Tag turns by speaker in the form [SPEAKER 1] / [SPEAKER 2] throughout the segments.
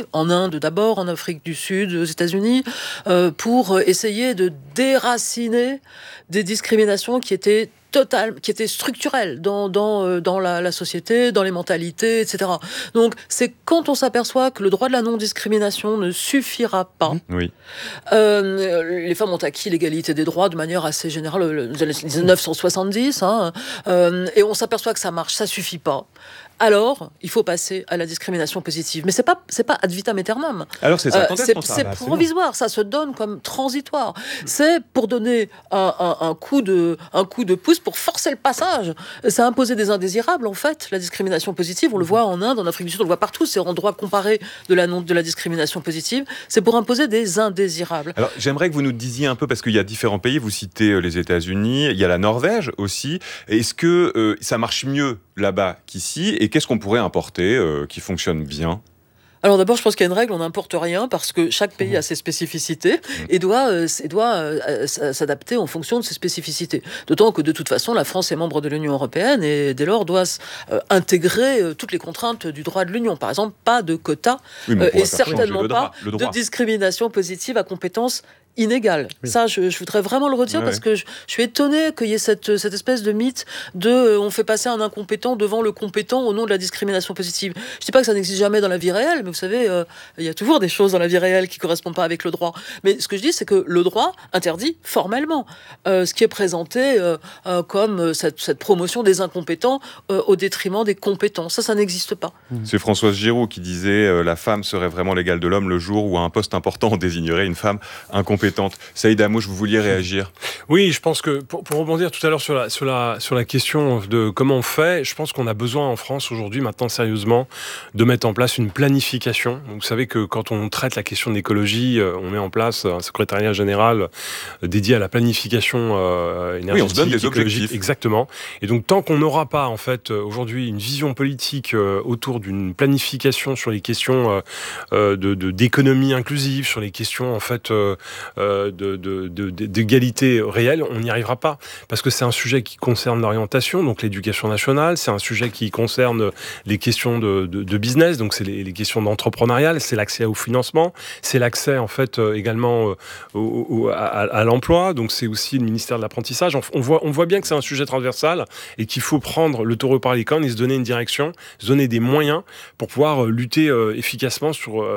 [SPEAKER 1] en Inde d'abord, en Afrique du Sud, aux États-Unis, pour essayer de déraciner des discriminations qui étaient structurelles dans la société, dans les mentalités, etc. Donc, c'est quand on s'aperçoit que le droit de la non-discrimination ne suffira pas.
[SPEAKER 2] Oui.
[SPEAKER 1] Les femmes ont acquis l'égalité des droits de manière assez générale, dans les années 1970, et on s'aperçoit que ça marche, ça suffit pas. Alors, il faut passer à la discrimination positive. Mais c'est pas ad vitam aeternam.
[SPEAKER 2] Alors c'est ça. Quand est-ce qu'on s'arrête ?
[SPEAKER 1] C'est provisoire, ça se donne comme transitoire. C'est pour donner un coup de pouce pour forcer le passage. Ça imposer des indésirables, en fait. La discrimination positive, on le voit en Inde, en Afrique du Sud, on le voit partout. C'est en droit comparé de la discrimination positive. C'est pour imposer des indésirables.
[SPEAKER 2] Alors, j'aimerais que vous nous disiez un peu, parce qu'il y a différents pays, vous citez les États-Unis, il y a la Norvège aussi. Est-ce que ça marche mieux là-bas qu'ici ? Et qu'est-ce qu'on pourrait importer qui fonctionne bien ?
[SPEAKER 1] Alors d'abord, je pense qu'il y a une règle, on n'importe rien parce que chaque pays a ses spécificités et doit s'adapter en fonction de ses spécificités. D'autant que de toute façon, la France est membre de l'Union européenne et dès lors doit intégrer toutes les contraintes du droit de l'Union. Par exemple, pas de quotas et certainement pas de discrimination positive à compétences inégale. Oui. Ça, je voudrais vraiment le redire parce que je suis étonné qu'il y ait cette espèce de mythe de on fait passer un incompétent devant le compétent au nom de la discrimination positive. Je dis pas que ça n'existe jamais dans la vie réelle, mais vous savez, il y a toujours des choses dans la vie réelle qui correspondent pas avec le droit. Mais ce que je dis, c'est que le droit interdit formellement ce qui est présenté comme cette promotion des incompétents au détriment des compétents. Ça n'existe pas.
[SPEAKER 2] C'est Françoise Giroud qui disait la femme serait vraiment l'égale de l'homme le jour où à un poste important on désignerait une femme incompétente. Saïd Amouche, vous vouliez réagir ?
[SPEAKER 3] Oui, je pense que pour rebondir tout à l'heure sur la question de comment on fait, je pense qu'on a besoin en France aujourd'hui, maintenant sérieusement, de mettre en place une planification. Donc, vous savez que quand on traite la question de l'écologie, on met en place un secrétariat général dédié à la planification énergétique.
[SPEAKER 2] Oui, on se donne des objectifs.
[SPEAKER 3] Exactement. Et donc, tant qu'on n'aura pas, en fait, aujourd'hui, une vision politique autour d'une planification sur les questions d'économie inclusive, sur les questions, en fait, d'égalité réelle, on n'y arrivera pas. Parce que c'est un sujet qui concerne l'orientation, donc l'éducation nationale, c'est un sujet qui concerne les questions de business, donc c'est les questions d'entrepreneurial, c'est l'accès au financement, c'est l'accès en fait également à l'emploi, donc c'est aussi le ministère de l'apprentissage. On voit bien que c'est un sujet transversal et qu'il faut prendre le taureau par les cornes et se donner une direction, se donner des moyens pour pouvoir lutter efficacement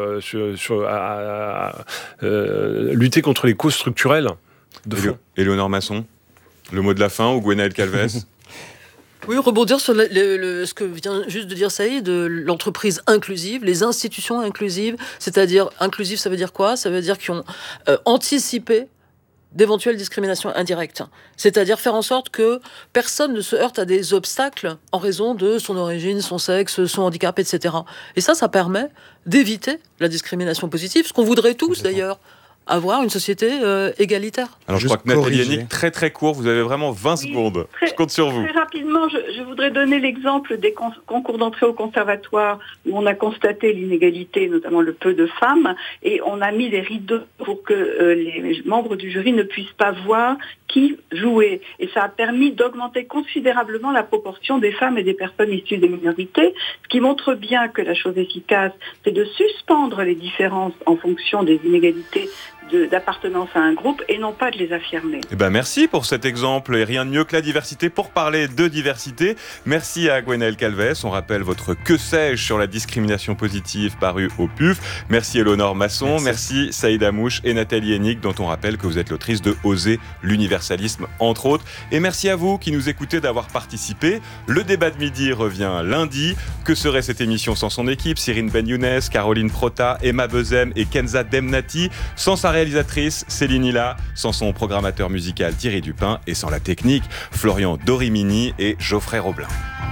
[SPEAKER 3] lutter contre les causes structurelles de fond.
[SPEAKER 2] Éléonore Masson, le mot de la fin, ou Gwenaëlle Calvez ?
[SPEAKER 1] Oui, rebondir sur ce que vient juste de dire Saïd, de l'entreprise inclusive, les institutions inclusives, c'est-à-dire inclusive, ça veut dire quoi ? Ça veut dire qu'ils ont anticipé d'éventuelles discriminations indirectes. C'est-à-dire faire en sorte que personne ne se heurte à des obstacles en raison de son origine, son sexe, son handicap, etc. Et ça permet d'éviter la discrimination positive, ce qu'on voudrait tous d'ailleurs, avoir une société égalitaire.
[SPEAKER 2] Alors je crois que Nathalie Yannick, très très court, vous avez vraiment 20 secondes. Je compte sur vous.
[SPEAKER 4] Très rapidement, je voudrais donner l'exemple des concours d'entrée au conservatoire où on a constaté l'inégalité, notamment le peu de femmes, et on a mis des rideaux pour que les membres du jury ne puissent pas voir qui jouait. Et ça a permis d'augmenter considérablement la proportion des femmes et des personnes issues des minorités, ce qui montre bien que la chose efficace, c'est de suspendre les différences en fonction des inégalités d'appartenance à un groupe et non pas de les affirmer.
[SPEAKER 2] Merci pour cet exemple et rien de mieux que la diversité pour parler de diversité. Merci à Gwenaëlle Calvez. On rappelle votre Que sais-je sur la discrimination positive paru au PUF. Merci Éléonore Masson. Merci Saïd Amouche et Nathalie Yannick dont on rappelle que vous êtes l'autrice de Oser l'universalisme entre autres. Et merci à vous qui nous écoutez d'avoir participé. Le débat de midi revient lundi. Que serait cette émission sans son équipe ? Cyrine Ben-Younes, Caroline Prota, Emma Bezem et Kenza Demnati. Sans sa réalisatrice Céline Hilla, sans son programmateur musical Thierry Dupin et sans la technique Florian Dorimini et Geoffrey Roblin.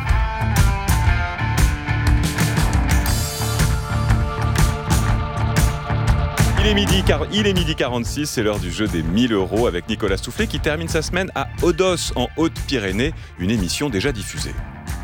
[SPEAKER 2] Il est midi 46, c'est l'heure du jeu des 1000 € avec Nicolas Soufflet qui termine sa semaine à Odos en Haute-Pyrénées, une émission déjà diffusée.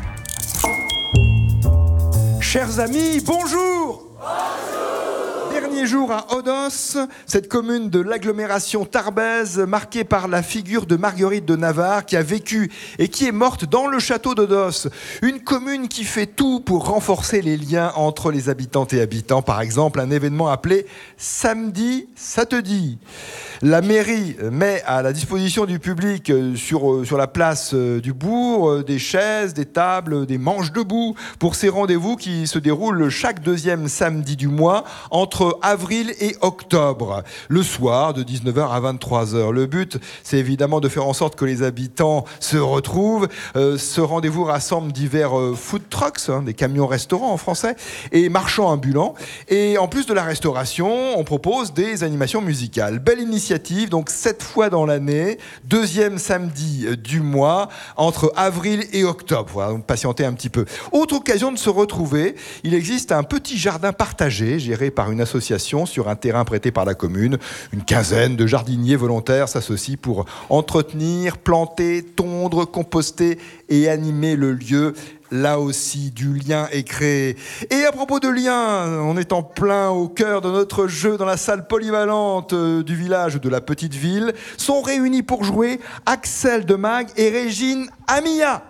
[SPEAKER 5] Chers amis, bonjour. Dernier Premier jour à Odos, cette commune de l'agglomération tarbaise marquée par la figure de Marguerite de Navarre qui a vécu et qui est morte dans le château d'Odos. Une commune qui fait tout pour renforcer les liens entre les habitantes et habitants. Par exemple, un événement appelé Samedi, ça te dit. La mairie met à la disposition du public sur la place du bourg des chaises, des tables, des manches debout pour ces rendez-vous qui se déroulent chaque deuxième samedi du mois entre avril et octobre, le soir de 19h à 23h. Le but, c'est évidemment de faire en sorte que les habitants se retrouvent. Ce rendez-vous rassemble divers food trucks, des camions-restaurants en français, et marchands ambulants. Et en plus de la restauration, on propose des animations musicales. Belle initiative, donc 7 fois dans l'année, deuxième samedi du mois, entre avril et octobre. Voilà, donc patientez un petit peu. Autre occasion de se retrouver, il existe un petit jardin partagé, géré par une association sur un terrain prêté par la commune. Une quinzaine de jardiniers volontaires s'associent pour entretenir, planter, tondre, composter et animer le lieu. Là aussi, du lien est créé. Et à propos de lien, on est en plein au cœur de notre jeu dans la salle polyvalente du village de la petite ville. Sont réunis pour jouer Axel de Mag et Régine Amia.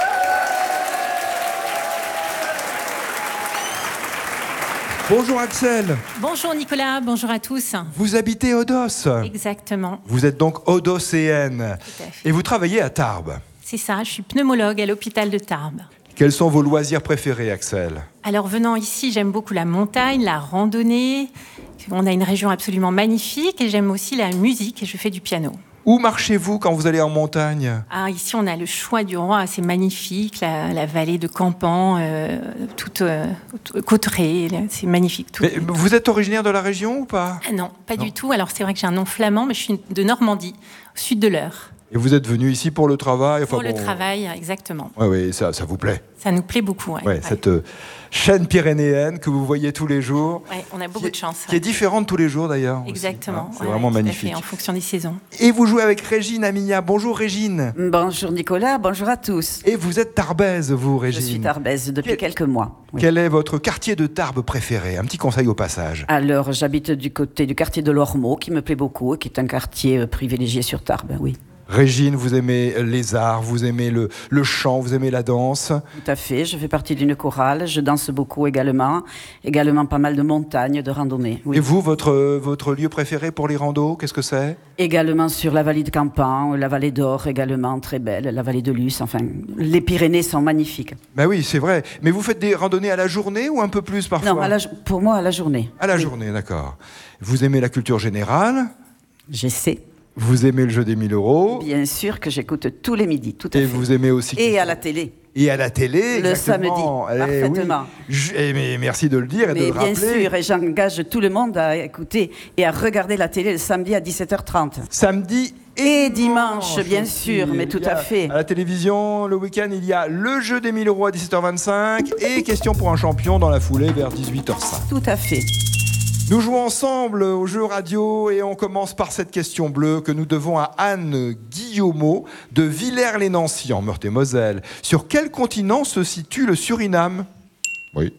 [SPEAKER 5] Bonjour Axel.
[SPEAKER 6] Bonjour Nicolas, bonjour à tous.
[SPEAKER 5] Vous habitez Odos.
[SPEAKER 6] Exactement.
[SPEAKER 5] Vous êtes donc odocéenne.
[SPEAKER 6] Tout à fait.
[SPEAKER 5] Et vous travaillez à Tarbes.
[SPEAKER 6] C'est ça, je suis pneumologue à l'hôpital de Tarbes.
[SPEAKER 5] Quels sont vos loisirs préférés, Axel ?
[SPEAKER 6] Alors venant ici, j'aime beaucoup la montagne, la randonnée. On a une région absolument magnifique et j'aime aussi la musique et je fais du piano.
[SPEAKER 5] Où marchez-vous quand vous allez en montagne ?
[SPEAKER 6] Ah, ici, on a le choix du roi, c'est magnifique, la vallée de Campan, toute Cauterets, c'est magnifique. Tout.
[SPEAKER 5] Mais vous êtes originaire de la région ou pas ?
[SPEAKER 6] Ah non, pas du tout. Alors c'est vrai que j'ai un nom flamand, mais je suis de Normandie, au sud de l'Eure.
[SPEAKER 5] Et vous êtes venu ici pour le travail ?
[SPEAKER 6] Pour le travail, exactement.
[SPEAKER 5] Oui, ça vous plaît ?
[SPEAKER 6] Ça nous plaît beaucoup. Ouais.
[SPEAKER 5] Cette chaîne pyrénéenne que vous voyez tous les jours.
[SPEAKER 6] Ouais, on a beaucoup de chance.
[SPEAKER 5] Qui est différente tous les jours d'ailleurs.
[SPEAKER 6] Exactement.
[SPEAKER 5] C'est vraiment magnifique.
[SPEAKER 6] Fait, en fonction des saisons.
[SPEAKER 5] Et vous jouez avec Régine Amia. Bonjour Régine.
[SPEAKER 7] Bonjour Nicolas, bonjour à tous.
[SPEAKER 5] Et vous êtes tarbaise, vous Régine ?
[SPEAKER 7] Je suis tarbaise depuis quelques mois. Oui.
[SPEAKER 5] Quel est votre quartier de Tarbes préféré ? Un petit conseil au passage.
[SPEAKER 7] Alors, j'habite du côté du quartier de l'Ormeau, qui me plaît beaucoup, et qui est un quartier privilégié sur Tarbes, oui.
[SPEAKER 5] Régine, vous aimez les arts, vous aimez le chant, vous aimez la danse.
[SPEAKER 7] Tout à fait, je fais partie d'une chorale, je danse beaucoup également pas mal de montagnes, de randonnées. Oui.
[SPEAKER 5] Et vous, votre lieu préféré pour les randos, qu'est-ce que c'est ?
[SPEAKER 7] Également sur la vallée de Campan, la vallée d'Or également, très belle, la vallée de Luce, enfin, les Pyrénées sont magnifiques.
[SPEAKER 5] Ben oui, c'est vrai. Mais vous faites des randonnées à la journée ou un peu plus parfois ?
[SPEAKER 7] Non, pour moi, à la journée.
[SPEAKER 5] À la journée, d'accord. Vous aimez la culture générale ?
[SPEAKER 7] J'essaie.
[SPEAKER 5] Vous aimez le jeu des 1000 €.
[SPEAKER 7] Bien sûr que j'écoute tous les midis, tout à fait.
[SPEAKER 5] Et vous aimez aussi...
[SPEAKER 7] Et à la télé.
[SPEAKER 5] Et à la télé,
[SPEAKER 7] le
[SPEAKER 5] exactement.
[SPEAKER 7] samedi, parfaitement.
[SPEAKER 5] Oui. Mais merci de le dire et de le rappeler.
[SPEAKER 7] Bien sûr, et j'engage tout le monde à écouter et à regarder la télé le samedi à 17h30.
[SPEAKER 5] Samedi
[SPEAKER 7] et dimanche, bien sûr, mais tout à fait.
[SPEAKER 5] À la télévision, le week-end, il y a le jeu des 1000 € à 17h25 et question pour un champion dans la foulée vers 18h05.
[SPEAKER 7] Tout à fait.
[SPEAKER 5] Nous jouons ensemble au jeu radio et on commence par cette question bleue que nous devons à Anne Guillaumeau de Villers-les-Nancy en Meurthe-et-Moselle. Sur quel continent se situe le Suriname ? Oui.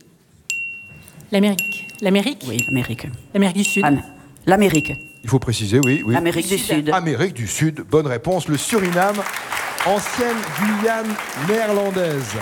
[SPEAKER 6] L'Amérique. L'Amérique ?
[SPEAKER 7] Oui, l'Amérique.
[SPEAKER 6] L'Amérique du Sud.
[SPEAKER 7] L'Amérique.
[SPEAKER 5] Il faut préciser, oui.
[SPEAKER 7] Amérique du Sud.
[SPEAKER 5] Amérique du Sud, bonne réponse. Le Suriname, ancienne Guyane néerlandaise.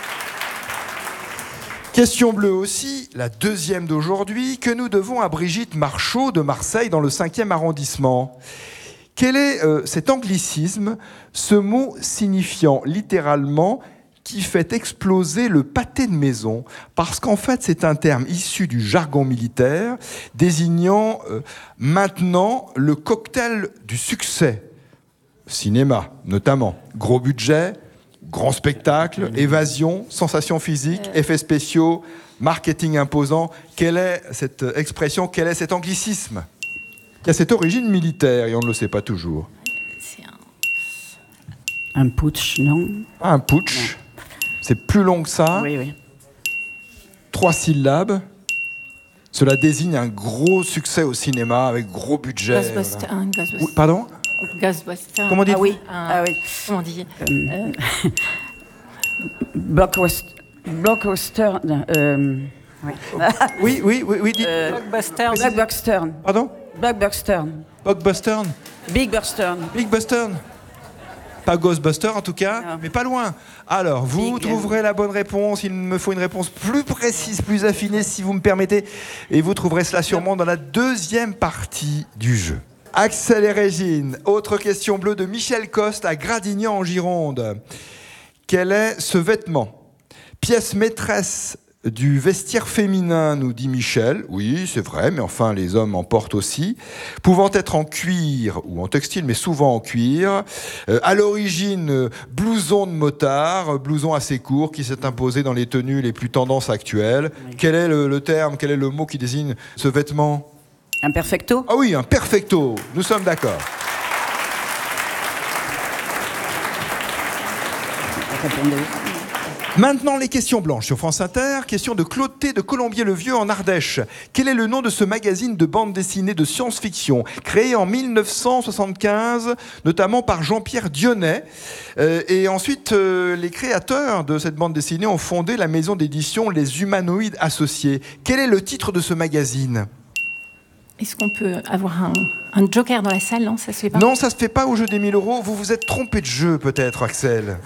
[SPEAKER 5] Question bleue aussi, la deuxième d'aujourd'hui, que nous devons à Brigitte Marchaud de Marseille dans le 5e arrondissement. Quel est cet anglicisme, ce mot signifiant littéralement qui fait exploser le pâté de maison ? Parce qu'en fait, c'est un terme issu du jargon militaire désignant maintenant le cocktail du succès. Cinéma, notamment. Gros budget, grand spectacle, évasion, sensations physiques, effets spéciaux, marketing imposant. Quelle est cette expression, quel est cet anglicisme ? Il y a cette origine militaire et on ne le sait pas toujours.
[SPEAKER 6] C'est
[SPEAKER 7] un putsch, non ?
[SPEAKER 5] Ah, un putsch. Non. C'est plus long que ça.
[SPEAKER 7] Oui.
[SPEAKER 5] 3 syllabes. Cela désigne un gros succès au cinéma avec gros budget.
[SPEAKER 6] Ghostbuster.
[SPEAKER 5] Voilà. Oui, pardon ?
[SPEAKER 6] Ghostbuster.
[SPEAKER 5] Comment dites-vous ?
[SPEAKER 7] Ah oui.
[SPEAKER 6] Comment on dit
[SPEAKER 7] Blockbuster.
[SPEAKER 5] Oui, dites.
[SPEAKER 7] Blockbuster.
[SPEAKER 5] Pardon?
[SPEAKER 7] Blockbuster.
[SPEAKER 5] Blockbuster.
[SPEAKER 7] Big Buster.
[SPEAKER 5] Big Buster. Pas Ghostbuster en tout cas,
[SPEAKER 7] Non.
[SPEAKER 5] mais pas loin. Alors, vous trouverez la bonne réponse. Il me faut une réponse plus précise, plus affinée, si vous me permettez. Et vous trouverez cela sûrement dans la deuxième partie du jeu. Axel et Régine, autre question bleue de Michel Coste à Gradignan en Gironde. Quel est ce vêtement? Pièce maîtresse du vestiaire féminin, nous dit Michel. Oui, c'est vrai, mais enfin, les hommes en portent aussi. Pouvant être en cuir ou en textile, mais souvent en cuir. À l'origine, blouson de motard, blouson assez court qui s'est imposé dans les tenues les plus tendances actuelles. Oui. Quel est le terme, quel est le mot qui désigne ce vêtement?
[SPEAKER 7] Un perfecto?
[SPEAKER 5] Ah oui, un perfecto. Nous sommes d'accord.
[SPEAKER 7] Répondez.
[SPEAKER 5] Maintenant, les questions blanches sur France Inter. Question de Claude T. de Colombier-le-Vieux en Ardèche. Quel est le nom de ce magazine de bande dessinée de science-fiction créé en 1975, notamment par Jean-Pierre Dionnet? Et ensuite, les créateurs de cette bande dessinée ont fondé la maison d'édition Les Humanoïdes Associés. Quel est le titre de ce magazine?
[SPEAKER 6] Est-ce qu'on peut avoir un joker dans la salle? Non, ça se fait pas.
[SPEAKER 5] Non, ça se fait pas au jeu des 1000 €. Vous vous êtes trompé de jeu, peut-être, Axel.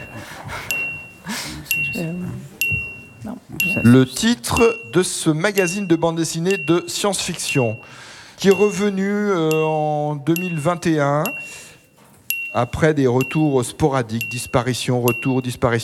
[SPEAKER 6] Non.
[SPEAKER 5] Le titre de ce magazine de bande dessinée de science-fiction qui est revenu en 2021 après des retours sporadiques, disparition, retour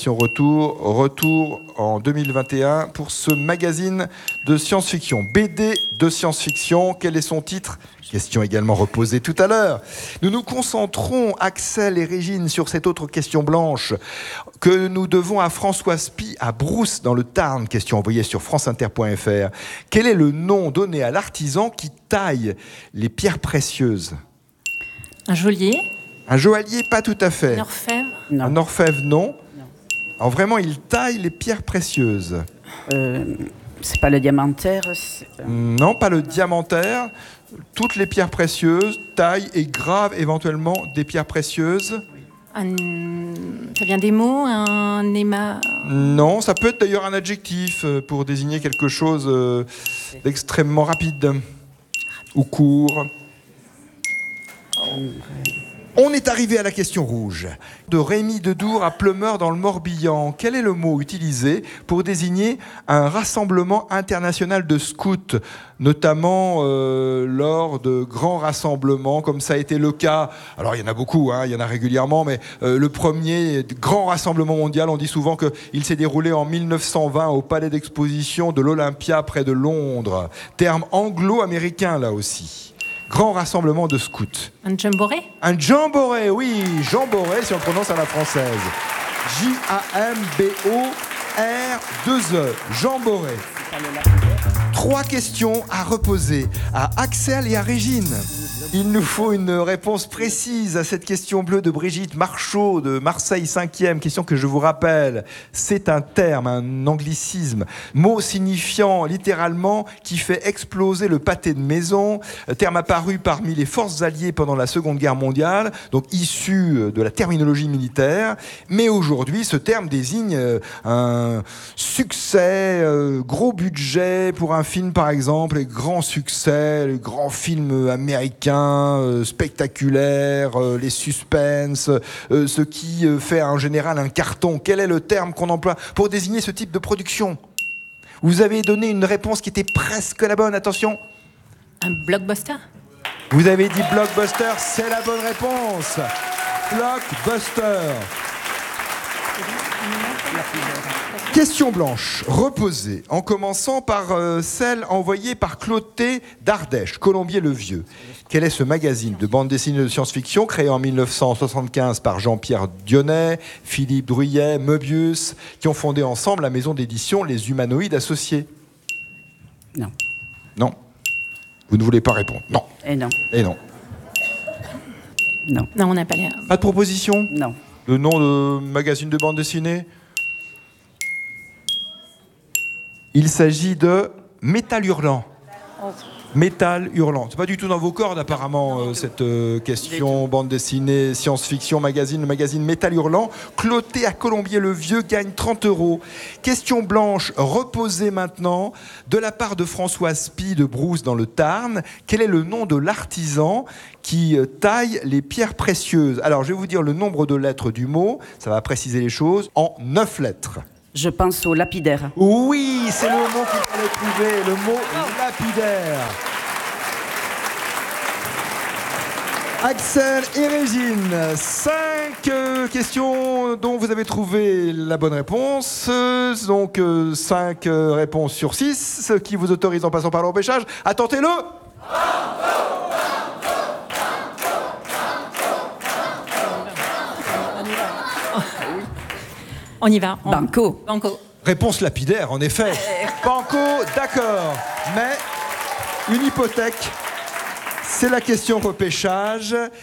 [SPEAKER 5] en 2021 pour ce magazine de science-fiction, BD de science-fiction. Quel est son titre? Question également reposée tout à l'heure. Nous nous concentrons, Axel et Régine, sur cette autre question blanche que nous devons à François Spie à Brousse dans le Tarn. Question envoyée sur franceinter.fr. Quel est le nom donné à l'artisan qui taille les pierres précieuses?
[SPEAKER 6] Un geôlier?
[SPEAKER 5] Un joaillier, pas tout à fait.
[SPEAKER 6] Un orfèvre?
[SPEAKER 7] Non.
[SPEAKER 5] Un orfèvre, non. Alors vraiment, il taille les pierres précieuses.
[SPEAKER 7] C'est pas le diamantaire?
[SPEAKER 5] Non, pas le diamantaire. Toutes les pierres précieuses, taille et grave éventuellement des pierres précieuses.
[SPEAKER 6] Ça vient des mots? Un éma?
[SPEAKER 5] Non, ça peut être d'ailleurs un adjectif pour désigner quelque chose d'extrêmement rapide ou court. On est arrivé à la question rouge. De Rémi Dedour à Pleumeur dans le Morbihan. Quel est le mot utilisé pour désigner un rassemblement international de scouts, notamment lors de grands rassemblements, comme ça a été le cas? Alors il y en a beaucoup, il y en a régulièrement, mais le premier grand rassemblement mondial, on dit souvent qu'il s'est déroulé en 1920 au Palais d'Exposition de l'Olympia près de Londres. Terme anglo-américain là aussi. Grand rassemblement de scouts.
[SPEAKER 6] Un jamboree?
[SPEAKER 5] Un jamboree, oui, jamboree si on prononce à la française. J-A-M-B-O-R-2-E, jamboree. 3 questions à reposer à Axel et à Régine. Il nous faut une réponse précise à cette question bleue de Brigitte Marchaud de Marseille 5e. Question que je vous rappelle, c'est un terme, un anglicisme, mot signifiant littéralement qui fait exploser le pâté de maison, terme apparu parmi les forces alliées pendant la Seconde Guerre mondiale, donc issu de la terminologie militaire. Mais aujourd'hui, ce terme désigne un succès, gros budget pour un film par exemple, les grands succès, les grands films américains, spectaculaires, les suspens, ce qui fait en général un carton. Quel est le terme qu'on emploie pour désigner ce type de production? Vous avez donné une réponse qui était presque la bonne, attention.
[SPEAKER 6] Un blockbuster?
[SPEAKER 5] Vous avez dit blockbuster, c'est la bonne réponse. Blockbuster. Question blanche, reposée, en commençant par celle envoyée par Claude T. d'Ardèche, Colombier-le-Vieux. Quel est ce magazine de bande dessinée de science-fiction créé en 1975 par Jean-Pierre Dionnet, Philippe Druyet, Möbius, qui ont fondé ensemble la maison d'édition Les Humanoïdes Associés?
[SPEAKER 7] Non.
[SPEAKER 5] Non. Vous ne voulez pas répondre? Non.
[SPEAKER 7] Et non.
[SPEAKER 5] Et non.
[SPEAKER 7] Non.
[SPEAKER 6] Non, on n'a pas l'air.
[SPEAKER 5] Pas de proposition?
[SPEAKER 7] Non.
[SPEAKER 5] Le nom de magazine de bande dessinée? Il s'agit de Métal Hurlant. Métal hurlant. C'est pas du tout dans vos cordes apparemment cette question. Bande dessinée, science-fiction, magazine. Le magazine Métal hurlant. Cloté à Colombier-le-Vieux gagne 30 €. Question blanche reposée maintenant de la part de Françoise Pie de Brousse dans le Tarn. Quel est le nom de l'artisan qui taille les pierres précieuses? Alors je vais vous dire le nombre de lettres du mot. Ça va préciser les choses en 9 lettres.
[SPEAKER 7] Je pense au lapidaire.
[SPEAKER 5] Oui, c'est le mot qu'il fallait trouver, le mot lapidaire. Axel et Régine, 5 questions dont vous avez trouvé la bonne réponse. Donc 5 réponses sur 6, ce qui vous autorise en passant par le repêchage à tenter le...
[SPEAKER 6] On y va.
[SPEAKER 7] Banco.
[SPEAKER 6] Banco.
[SPEAKER 5] Réponse lapidaire, en effet. Banco, d'accord. Mais une hypothèque, c'est la question repêchage.